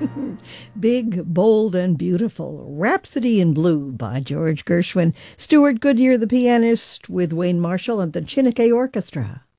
Big, Bold, and Beautiful. Rhapsody in Blue by George Gershwin. Stuart Goodyear, the pianist, with Wayne Marshall and the Chineke Orchestra.